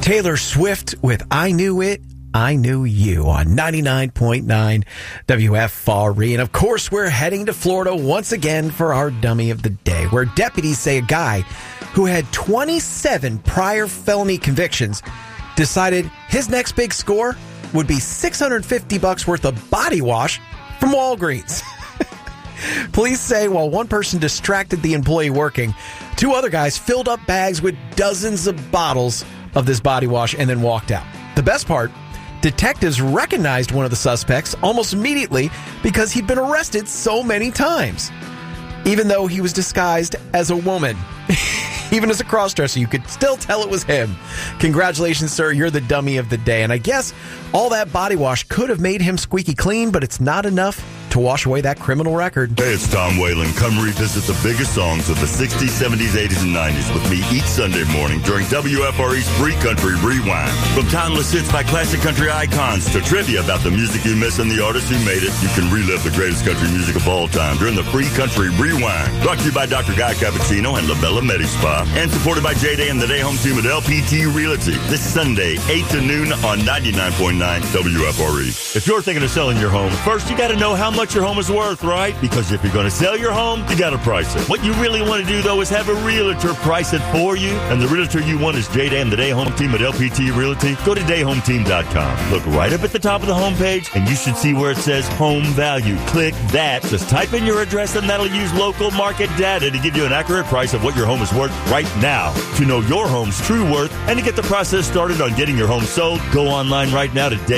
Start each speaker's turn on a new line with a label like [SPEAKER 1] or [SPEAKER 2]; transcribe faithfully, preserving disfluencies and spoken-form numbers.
[SPEAKER 1] Taylor Swift with I Knew It, I Knew You on ninety-nine point nine W F R E. And of course, we're heading to Florida once again for our dummy of the day, where deputies say a guy who had twenty-seven prior felony convictions decided his next big score would be six hundred fifty bucks worth of body wash from Walgreens. Police say while one person distracted the employee working, two other guys filled up bags with dozens of bottles of this body wash and then walked out. The best part, detectives recognized one of the suspects almost immediately because he'd been arrested so many times, even though he was disguised as a woman. Even as a crossdresser, you could still tell it was him. Congratulations, sir. You're the dummy of the day. And I guess all that body wash could have made him squeaky clean, but it's not enough to wash away that criminal record.
[SPEAKER 2] Hey, it's Tom Whalen. Come revisit the biggest songs of the sixties, seventies, eighties, and nineties with me each Sunday morning during W F R E's Free Country Rewind. From timeless hits by classic country icons to trivia about the music you miss and the artists who made it, you can relive the greatest country music of all time during the Free Country Rewind. Brought to you by Doctor Guy Cappuccino and La Bella Medi Spa, and supported by J-Day and the Day Home Team at L P T Realty. This Sunday, eight to noon on ninety-nine point nine W F R E. If you're thinking of selling your home, first you got to know how much your home is worth, right? Because if you're going to sell your home, you got to price it. What you really want to do, though, is have a realtor price it for you. And the realtor you want is J-Day and the Day Home Team at L P T Realty. Go to day home team dot com. Look right up at the top of the homepage, and you should see where it says Home Value. Click that. Just type in your address, and that'll use local market data to give you an accurate price of what your home is worth right now. To know your home's true worth and to get the process started on getting your home sold, go online right now to day